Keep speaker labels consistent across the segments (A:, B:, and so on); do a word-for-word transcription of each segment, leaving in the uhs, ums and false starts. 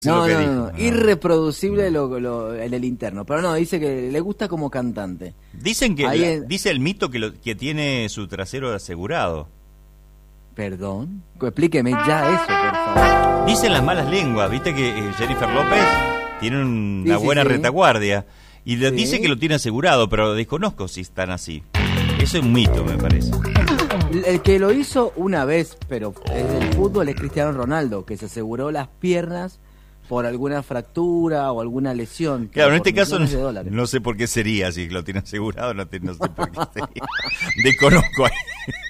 A: No,
B: lo
A: no,
B: que
A: no, no,
B: dijo.
A: irreproducible lo, lo, en el interno. Pero no, dice que le gusta como cantante.
B: Dicen que,
A: Ahí
B: la-
A: en-
B: dice el mito que, lo, que tiene su trasero asegurado.
A: Perdón, explíqueme ya eso, por favor.
B: Dicen las malas lenguas, viste que eh, Jennifer López tiene una
A: Sí, sí,
B: buena
A: sí.
B: retaguardia y le
A: Sí.
B: dice que lo tiene asegurado, pero desconozco si están así. Eso es un mito, me parece.
A: El, el que lo hizo una vez, pero es del fútbol, es Cristiano Ronaldo, que se aseguró las piernas por alguna fractura o alguna lesión.
B: Claro, en
A: por
B: este caso
A: millones de
B: no,
A: dólares.
B: no sé por qué sería, si lo tiene asegurado, no, te- no sé por qué sería. Desconozco ahí.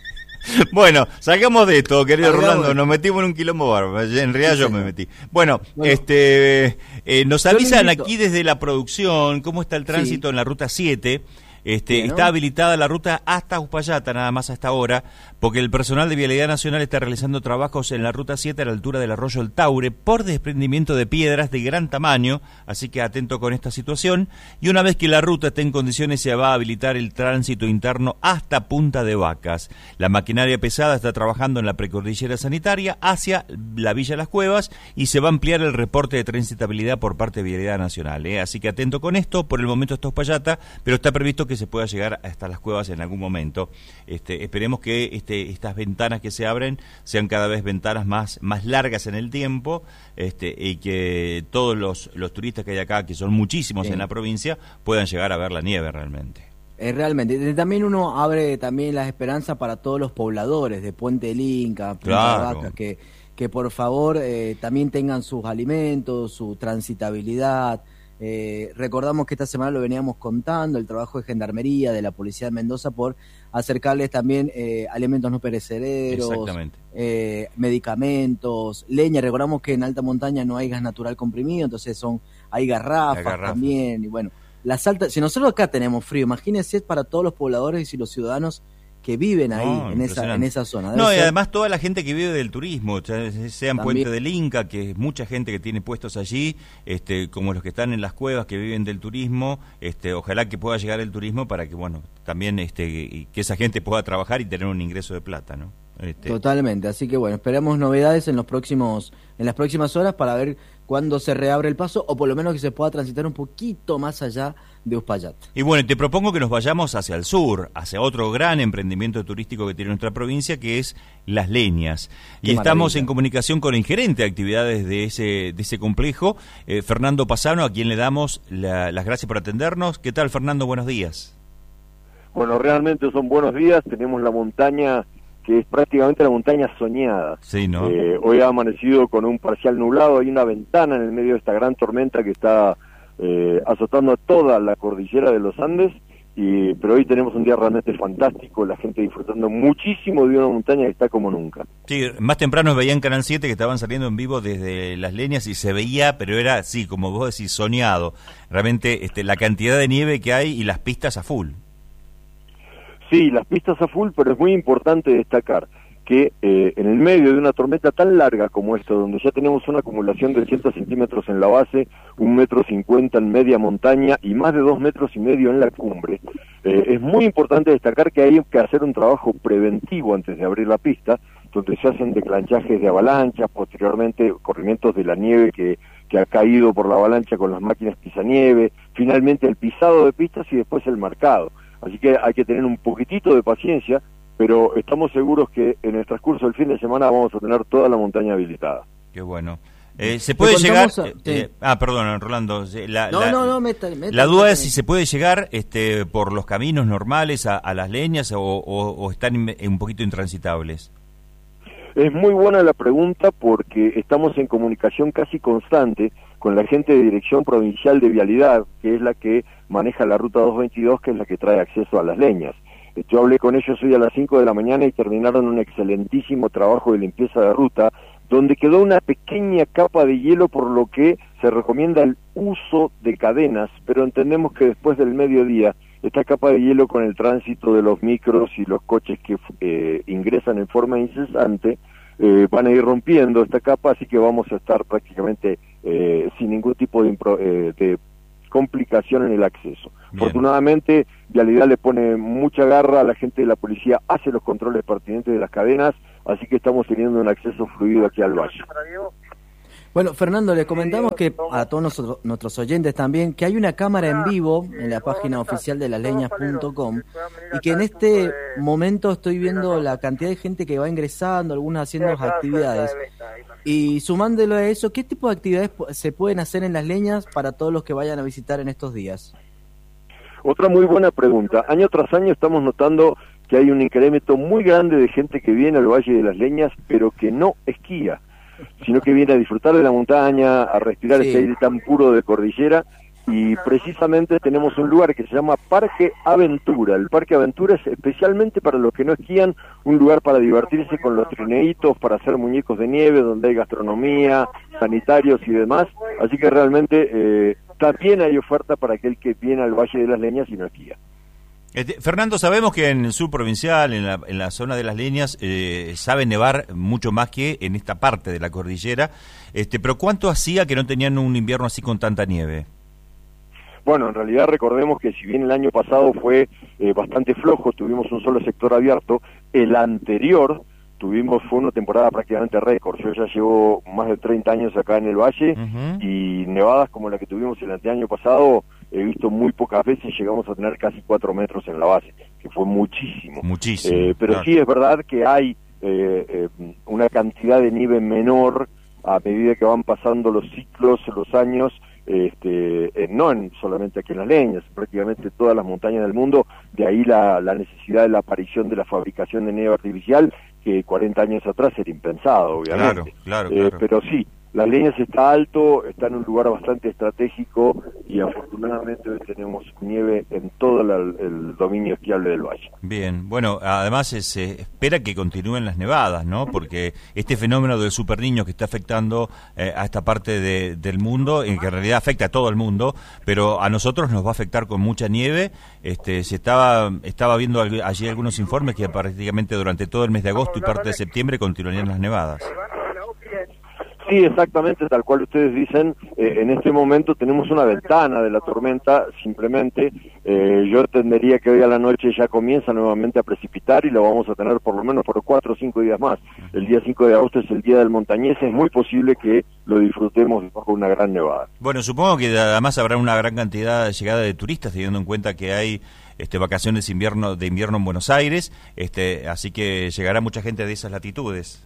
B: Bueno, salgamos de esto, querido
A: Salgamos.
B: Rolando, nos metimos en un quilombo bárbaro, en realidad
A: Sí,
B: yo
A: señor.
B: me metí. Bueno,
A: Bueno.
B: este eh, nos
A: Yo le
B: avisan
A: invito.
B: aquí desde la producción cómo está el tránsito
A: Sí.
B: en la ruta siete. Este,
A: Bien, ¿no?
B: Está habilitada la ruta hasta Uspallata, nada más hasta ahora, porque el personal de Vialidad Nacional está realizando trabajos en la ruta siete a la altura del arroyo El Taure por desprendimiento de piedras de gran tamaño, así que atento con esta situación. Y una vez que la ruta esté en condiciones, se va a habilitar el tránsito interno hasta Punta de Vacas. La maquinaria pesada está trabajando en la precordillera sanitaria hacia la Villa Las Cuevas y se va a ampliar el reporte de transitabilidad por parte de Vialidad Nacional. ¿eh? Así que atento con esto, por el momento está Uspallata, pero está previsto que se pueda llegar hasta Las Cuevas en algún momento. Este, esperemos que este, estas ventanas que se abren sean cada vez ventanas más, más largas en el tiempo, este, y que todos los, los turistas que hay acá, que son muchísimos
A: Sí.
B: en la provincia, puedan llegar a ver la nieve realmente.
A: Eh, realmente. Y también uno abre también las esperanzas para todos los pobladores de Puente del Inca, Punta
B: Claro.
A: de Vacas, que, que por favor eh, también tengan sus alimentos, su transitabilidad. Eh, recordamos que esta semana lo veníamos contando, el trabajo de Gendarmería, de la Policía de Mendoza, por acercarles también eh, alimentos no perecederos,
B: Exactamente.
A: eh, medicamentos, leña. Recordamos que en alta montaña no hay gas natural comprimido, entonces son hay garrafas,
B: Las garrafas.
A: también. Y bueno, las altas, si nosotros acá tenemos frío, imagínense para todos los pobladores y los ciudadanos que viven ahí,
B: No,
A: en esa en
B: impresionante.
A: esa zona. Debe
B: No, y
A: ser-
B: además toda la gente que vive del turismo, o sea, sea en
A: También.
B: Puente del Inca, que es mucha gente que tiene puestos allí, este, como los que están en las cuevas que viven del turismo, este, ojalá que pueda llegar el turismo para que, bueno, también este, y que esa gente pueda trabajar y tener un ingreso de plata, ¿no? Este,
A: Totalmente, así que bueno, esperemos novedades en los próximos, en las próximas horas para ver cuándo se reabre el paso, o por lo menos que se pueda transitar un poquito más allá de Uspallata.
B: Y bueno, te propongo que nos vayamos hacia el sur, hacia otro gran emprendimiento turístico que tiene nuestra provincia, que es Las Leñas. Y
A: Qué
B: estamos
A: maravilla.
B: en comunicación con el gerente de actividades de ese, de ese complejo, eh, Fernando Pasano, a quien le damos la- las gracias por atendernos. ¿Qué tal, Fernando? Buenos días.
C: Bueno, realmente son buenos días, tenemos la montaña que es prácticamente la montaña soñada.
B: Sí, ¿no?
C: Eh, hoy ha amanecido con un parcial nublado, hay una ventana en el medio de esta gran tormenta que está eh, azotando a toda la cordillera de los Andes, y, pero hoy tenemos un día realmente fantástico, la gente disfrutando muchísimo de una montaña que está como nunca.
B: Sí, más temprano veía en Canal siete que estaban saliendo en vivo desde Las Leñas y se veía, pero era así, como vos decís, soñado. Realmente este, la cantidad de nieve que hay y las pistas a full.
C: Sí, las pistas a full, pero es muy importante destacar que eh, en el medio de una tormenta tan larga como esta, donde ya tenemos una acumulación de cientos centímetros en la base, un metro cincuenta en media montaña y más de dos metros y medio en la cumbre, eh, es muy importante destacar que hay que hacer un trabajo preventivo antes de abrir la pista, donde se hacen declanchajes de avalanchas, posteriormente corrimientos de la nieve que, que ha caído por la avalancha con las máquinas pisanieve, finalmente el pisado de pistas y después el marcado. Así que hay que tener un poquitito de paciencia, pero estamos seguros que en el transcurso del fin de semana vamos a tener toda la montaña habilitada.
B: Qué bueno. Eh, ¿Se puede
A: Te
B: llegar?
A: contamos a-
B: eh,
A: sí.
B: eh, ah, perdón, Rolando. eh, La,
A: No,
B: la,
A: no, no, meta, meta,
B: la duda
A: meta.
B: es si se puede llegar este, por los caminos normales a, a Las Leñas o, o- o están in- un poquito intransitables.
C: Es muy buena la pregunta porque estamos en comunicación casi constante con la gente de Dirección Provincial de Vialidad, que es la que maneja la Ruta doscientos veintidós, que es la que trae acceso a Las Leñas. Yo hablé con ellos hoy a las cinco de la mañana y terminaron un excelentísimo trabajo de limpieza de ruta, donde quedó una pequeña capa de hielo, por lo que se recomienda el uso de cadenas, pero entendemos que después del mediodía esta capa de hielo, con el tránsito de los micros y los coches que eh, ingresan en forma incesante, eh, van a ir rompiendo esta capa, así que vamos a estar prácticamente eh, sin ningún tipo de, impro eh, de complicación en el acceso.
B: Bien.
C: Afortunadamente, Vialidad le pone mucha garra, la gente de la policía hace los controles pertinentes de las cadenas, así que estamos teniendo un acceso fluido aquí al valle.
A: Bueno, Fernando, les comentamos que a todos nosotros, nuestros oyentes también, que hay una cámara en vivo en la página oficial de las leñas punto com y que en este momento estoy viendo la cantidad de gente que va ingresando, algunos haciendo actividades. Y sumándolo a eso, ¿qué tipo de actividades se pueden hacer en Las Leñas para todos los que vayan a visitar en estos días?
C: Otra muy buena pregunta. Año tras año estamos notando que hay un incremento muy grande de gente que viene al Valle de las Leñas, pero que no esquía, sino que viene a disfrutar de la montaña, a respirar sí. ese aire tan puro de cordillera, y precisamente tenemos un lugar que se llama Parque Aventura. El Parque Aventura es especialmente para los que no esquían, un lugar para divertirse con los trineitos, para hacer muñecos de nieve, donde hay gastronomía, sanitarios y demás, así que realmente eh, también hay oferta para aquel que viene al Valle de las Leñas y no esquía.
B: Este, Fernando, sabemos que en el sur provincial, en la, en la zona de Las Leñas, eh, sabe nevar mucho más que en esta parte de la cordillera, este, pero ¿cuánto hacía que no tenían un invierno así con tanta nieve?
C: Bueno, en realidad recordemos que si bien el año pasado fue eh, bastante flojo, tuvimos un solo sector abierto, el anterior tuvimos fue una temporada prácticamente récord. Yo ya llevo más de treinta años acá en el Valle uh-huh. y nevadas como la que tuvimos el año pasado he visto muy pocas veces, llegamos a tener casi cuatro metros en la base, que fue muchísimo.
B: Muchísimo.
C: Eh, pero claro. sí es verdad que hay eh, eh, una cantidad de nieve menor a medida que van pasando los ciclos, los años, este, eh, no en, solamente aquí en Las Leñas, prácticamente todas las montañas del mundo, de ahí la, la necesidad de la aparición de la fabricación de nieve artificial, que cuarenta años atrás era impensado, obviamente.
B: Claro, claro,
C: eh,
B: claro.
C: Pero sí, Las Leñas está alto, está en un lugar bastante estratégico y afortunadamente hoy tenemos nieve en todo la, el dominio esquiable del valle.
B: Bien, bueno, además se espera que continúen las nevadas, ¿no? Porque este fenómeno del superniño que está afectando eh, a esta parte de, del mundo, en que en realidad afecta a todo el mundo, pero a nosotros nos va a afectar con mucha nieve. Este, se estaba estaba viendo allí algunos informes que prácticamente durante todo el mes de agosto y parte de septiembre continuarían las nevadas.
C: Sí, exactamente, tal cual ustedes dicen, eh, en este momento tenemos una ventana de la tormenta, simplemente eh, yo entendería que hoy a la noche ya comienza nuevamente a precipitar y lo vamos a tener por lo menos por cuatro o cinco días más. El día cinco de agosto es el Día del Montañés, es muy posible que lo disfrutemos bajo una gran nevada.
B: Bueno, supongo que además habrá una gran cantidad de llegada de turistas, teniendo en cuenta que hay este, vacaciones de invierno, de invierno en Buenos Aires, este, así que llegará mucha gente de esas latitudes.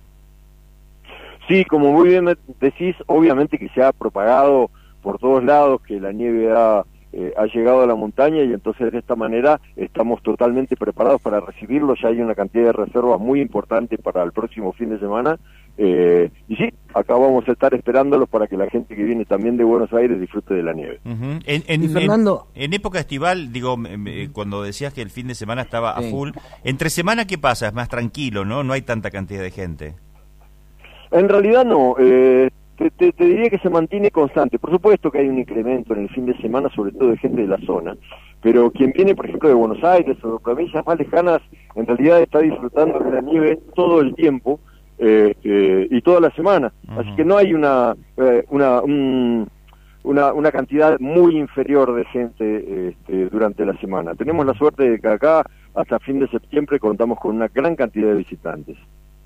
C: Sí, como muy bien decís, obviamente que se ha propagado por todos lados que la nieve ha, eh, ha llegado a la montaña y entonces de esta manera estamos totalmente preparados para recibirlo. Ya hay una cantidad de reservas muy importante para el próximo fin de semana eh, y sí, acá vamos a estar esperándolos para que la gente que viene también de Buenos Aires disfrute de la nieve.
B: Uh-huh. en, en,
A: y Fernando,
B: en, en época estival, digo, me, cuando decías que el fin de semana estaba a sí. full, entre semana ¿qué pasa? Es más tranquilo, ¿no? No hay tanta cantidad de gente.
C: En realidad no, eh, te, te, te diría que se mantiene constante. Por supuesto que hay un incremento en el fin de semana, sobre todo de gente de la zona, pero quien viene, por ejemplo, de Buenos Aires o de provincias más lejanas, en realidad está disfrutando de la nieve todo el tiempo eh, eh, y toda la semana. Uh-huh. Así que no hay una eh, una, un, una una cantidad muy inferior de gente este, durante la semana. Tenemos la suerte de que acá, hasta fin de septiembre, contamos con una gran cantidad de visitantes.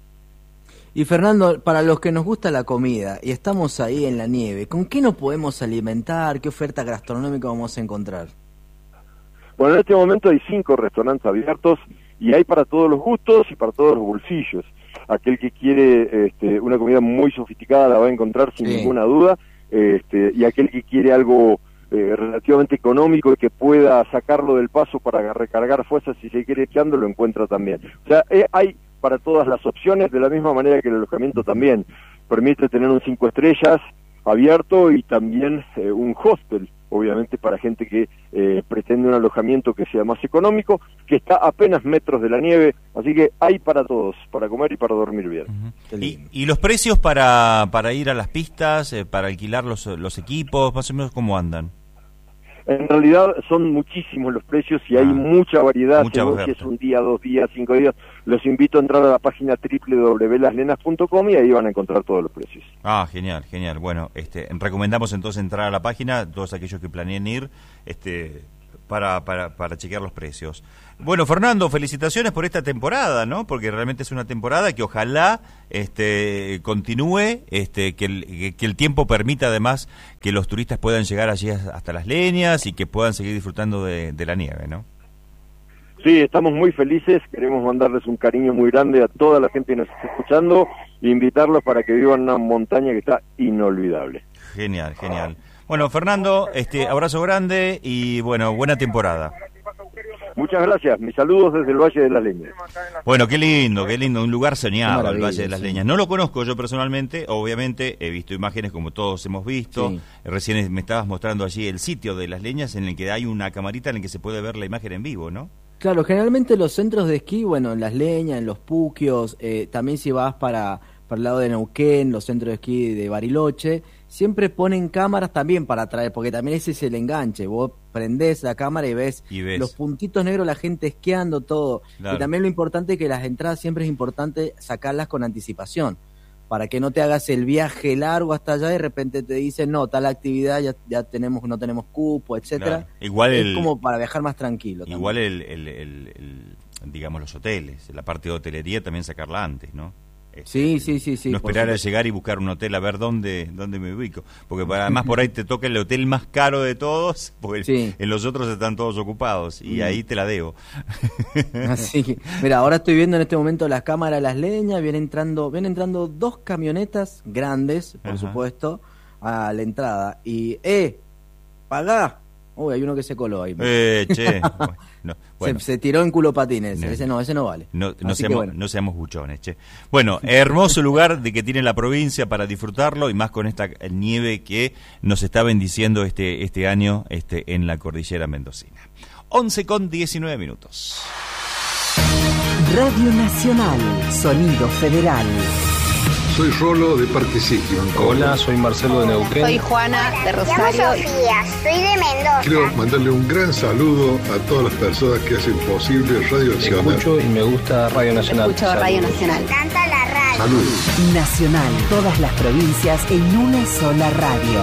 A: Y Fernando, para los que nos gusta la comida y estamos ahí en la nieve, ¿con qué nos podemos alimentar? ¿Qué oferta gastronómica vamos a encontrar?
C: Bueno, en este momento hay cinco restaurantes abiertos y hay para todos los gustos y para todos los bolsillos. Aquel que quiere este, una comida muy sofisticada la va a encontrar sin sí. ninguna duda, este, y aquel que quiere algo eh, relativamente económico y que pueda sacarlo del paso para recargar fuerzas si se quiere esquiando, lo encuentra también. O sea, eh, hay para todas las opciones, de la misma manera que el alojamiento también permite tener un cinco estrellas abierto y también eh, un hostel, obviamente para gente que eh, pretende un alojamiento que sea más económico, que está a apenas metros de la nieve, así que hay para todos, para comer y para dormir bien.
B: Uh-huh. ¿Y, y los precios para para ir a las pistas, eh, para alquilar los, los equipos, más o menos cómo andan?
C: En realidad son muchísimos los precios y ah, hay mucha variedad, mucha según si es un día, dos días, cinco días. Los invito a entrar a la página doble u doble u doble u punto las lenas punto com y ahí van a encontrar todos los precios.
B: Ah, genial, genial. Bueno, este, recomendamos entonces entrar a la página, todos aquellos que planeen ir, este, para, para, para chequear los precios. Bueno, Fernando, felicitaciones por esta temporada, ¿no? Porque realmente es una temporada que ojalá este, continúe, este, que, el, que el tiempo permita además que los turistas puedan llegar allí hasta Las Leñas y que puedan seguir disfrutando de, de la nieve, ¿no?
C: Sí, estamos muy felices, queremos mandarles un cariño muy grande a toda la gente que nos está escuchando e invitarlos para que vivan una montaña que está inolvidable.
B: Genial, genial. Bueno, Fernando, este, abrazo grande y bueno, buena temporada.
C: Muchas gracias, mis saludos desde el Valle de las Leñas.
B: Bueno, qué lindo, qué lindo, un lugar soñado, el Valle de las
A: sí.
B: Leñas. No lo conozco yo personalmente, obviamente he visto imágenes como todos hemos visto.
A: Sí.
B: Recién me estabas mostrando allí el sitio de las Leñas en el que hay una camarita en el que se puede ver la imagen en vivo, ¿no?
A: Claro, generalmente los centros de esquí, bueno, en Las Leñas, en Los Puquios, eh, también si vas para, para el lado de Neuquén, los centros de esquí de Bariloche, siempre ponen cámaras también para atraer, porque también ese es el enganche, vos prendés la cámara y ves,
B: Y ves.
A: los puntitos negros, la gente esquiando, todo.
B: Claro.
A: Y también lo importante es que las entradas siempre es importante sacarlas con anticipación, para que no te hagas el viaje largo hasta allá y de repente te dicen, no, tal actividad ya, ya tenemos, no tenemos cupo, etcétera.
B: Claro. Igual
A: es
B: el,
A: como para viajar más tranquilo.
B: igual el, el, el, el, digamos, los hoteles, la parte de hotelería también sacarla antes, ¿no?
A: Sí, sí, sí, sí.
B: No esperar a llegar y buscar un hotel a ver dónde dónde me ubico, porque para, además por ahí te toca el hotel más caro de todos, porque
A: sí.
B: en los otros están todos ocupados y mm. ahí te la debo.
A: Así, mira, ahora estoy viendo en este momento las cámaras de Las Leñas, vienen entrando, vienen entrando dos camionetas grandes, por Ajá. supuesto, a la entrada y eh, pagá. Uy, hay uno que se coló ahí.
B: Eh, che. No, bueno.
A: se, se tiró en culo patines. No, ese no, ese no vale.
B: No, no, seamos, bueno. no seamos buchones, che. Bueno, hermoso lugar de que tiene la provincia para disfrutarlo y más con esta nieve que nos está bendiciendo este, este año este, en la cordillera mendocina. once con diecinueve minutos.
D: Radio Nacional, Sonido Federal.
E: Soy Rolo de Parque Ciclo.
F: Hola, soy Marcelo de Neuquén.
G: Soy Juana de Rosario.
H: Me llamo Sofía, soy de Mendoza.
E: Quiero mandarle un gran saludo a todas las personas que hacen posible Radio Nacional.
F: Escucho y me gusta Radio Nacional.
G: Escucho
F: Saludos.
G: Radio Nacional.
H: Me encanta la radio.
E: Saludos.
D: Nacional, todas las provincias en una sola radio.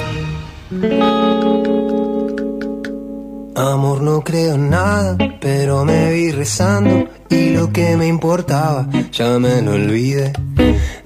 I: Amor, no creo en nada, pero me vi rezando y lo que me importaba ya me lo olvidé.